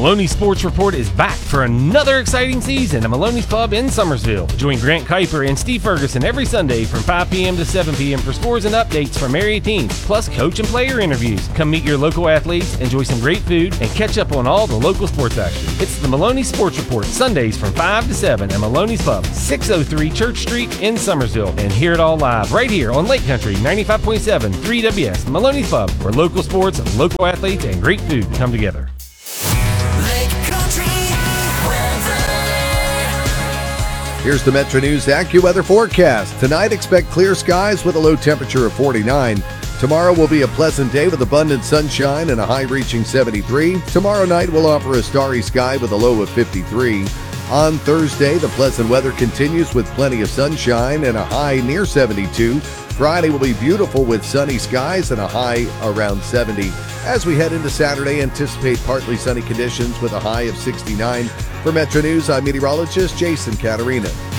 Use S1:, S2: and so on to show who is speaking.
S1: Maloney Sports Report is back for another exciting season at Maloney's Pub in Summersville. Join Grant Kuiper and Steve Ferguson every Sunday from 5 p.m. to 7 p.m. for scores and updates from area teams, plus coach and player interviews. Come meet your local athletes, enjoy some great food, and catch up on all the local sports action. It's the Maloney Sports Report, Sundays from 5 to 7 at Maloney's Pub, 603 Church Street in Summersville. And hear it all live right here on Lake Country 95.7 3WS, Maloney's Pub, where local sports, local athletes, and great food come together.
S2: Here's the Metro News AccuWeather forecast. Tonight, expect clear skies with a low temperature of 49. Tomorrow will be a pleasant day with abundant sunshine and a high reaching 73. Tomorrow night will offer a starry sky with a low of 53. On Thursday, the pleasant weather continues with plenty of sunshine and a high near 72. Friday will be beautiful with sunny skies and a high around 70. As we head into Saturday, anticipate partly sunny conditions with a high of 69. For Metro News, I'm meteorologist Jason Caterina.